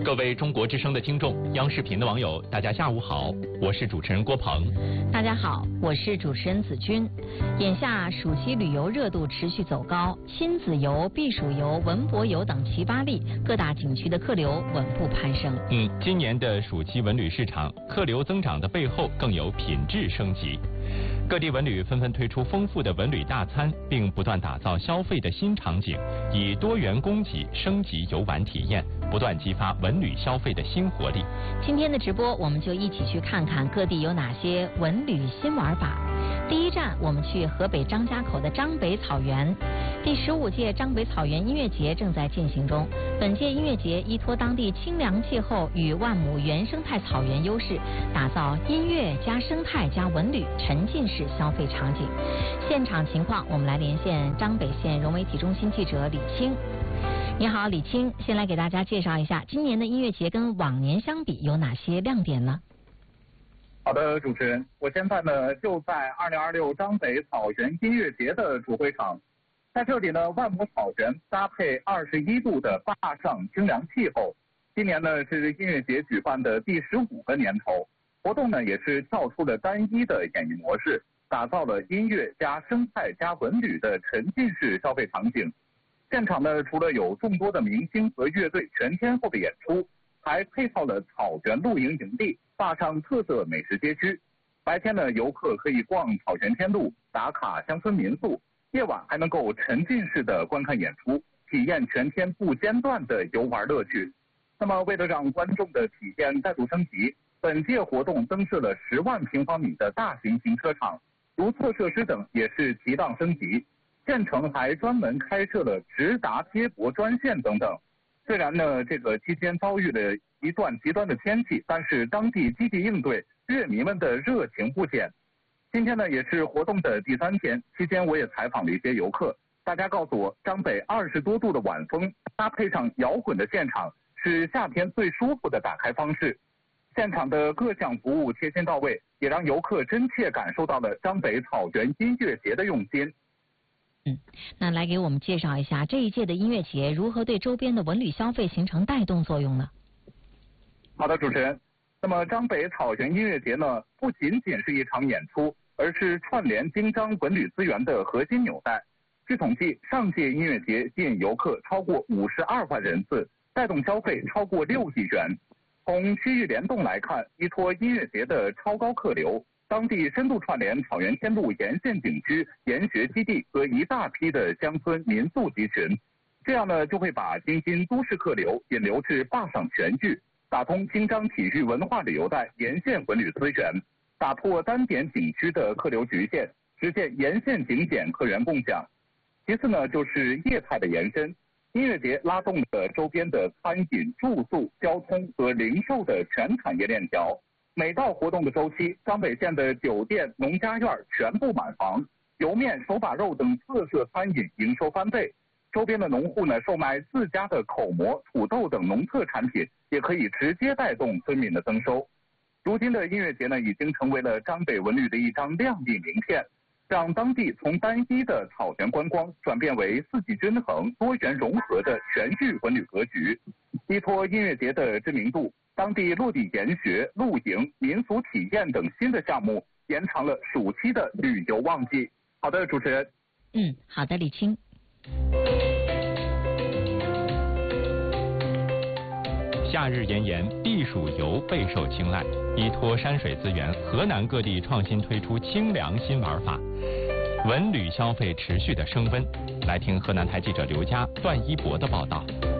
各位中国之声的听众，央视频的网友，大家下午好，我是主持人郭鹏。 大家好，我是主持人子君。眼下暑期旅游热度持续走高，亲子游、避暑游、文博游等齐发力，各大景区的客流稳步攀升。 今年的暑期文旅市场客流增长的背后更有品质升级。各地文旅纷纷推出丰富的文旅大餐，并不断打造消费的新场景，以多元供给升级游玩体验，不断激发文旅消费的新活力。 今天的直播，我们就一起去看看各地有哪些文旅新玩法。第一站，我们去河北张家口的张北草原。第15届张北草原音乐节正在进行中。本届音乐节依托当地清凉气候与万亩原生态草原优势，打造音乐加生态加文旅沉浸式消费场景。现场情况，我们来连线张北县融媒体中心记者李青。你好，李青，先来给大家介绍一下今年的音乐节跟往年相比有哪些亮点呢？ 好的，主持人，我现在呢就在2026张北草原音乐节的主会场，在这里呢，万亩草原搭配21度的坝上清凉气候。今年呢是音乐节举办的第15个年头，活动呢也是跳出了单一的演绎模式，打造了音乐加生态加文旅的沉浸式消费场景。现场呢除了有众多的明星和乐队全天候的演出，还配套了草原露营营地、坝上特色美食街区。白天呢，游客可以逛草原天路、打卡乡村民宿；夜晚还能够沉浸式的观看演出，体验全天不间断的游玩乐趣。那么，为了让观众的体验再度升级，本届活动增设了10万平方米的大型停车场，如厕设施等也是提档升级。县城还专门开设了直达接驳专线等等。虽然呢，这个期间遭遇了一段极端的天气，但是当地积极应对，乐迷们的热情不减。今天呢，也是活动的第3天，期间我也采访了一些游客，大家告诉我，张北20多度的晚风，搭配上摇滚的现场，是夏天最舒服的打开方式。现场的各项服务贴心到位，也让游客真切感受到了张北草原音乐节的用心。 那来给我们介绍一下这一届的音乐节如何对周边的文旅消费形成带动作用呢？ 好的，主持人。那么张北草原音乐节呢，不仅仅是一场演出，而是串联京张文旅资源的核心纽带。据统计，上届音乐节吸引游客超过52万人次，带动消费超过6亿元。从区域联动来看，依托音乐节的超高客流，当地深度串联草原天路沿线景区、研学基地和一大批的乡村民宿集群，这样呢就会把京津都市客流引流至坝上全域，打通京张体育文化旅游带沿线文旅资源，打破单点景区的客流局限，实现沿线景点客源共享。其次呢，就是业态的延伸，音乐节拉动了周边的餐饮、住宿、交通和零售的全产业链条。每到活动的周期，张北县的酒店、农家院全部满房，油面、手把肉等特色餐饮营收翻倍。周边的农户呢，售卖自家的口蘑、土豆等农特产品，也可以直接带动村民的增收。如今的音乐节呢，已经成为了张北文旅的一张亮丽名片，让当地从单一的草原观光转变为四季均衡、多元融合的全域文旅格局。依托音乐节的知名度，当地落地研学、露营、民俗体验等新的项目，延长了暑期的旅游旺季。好的，主持人。 好的，李青。 夏日炎炎，避暑游备受青睐。依托山水资源，河南各地创新推出清凉新玩法，文旅消费持续的升温。来听河南台记者刘佳、段一博的报道。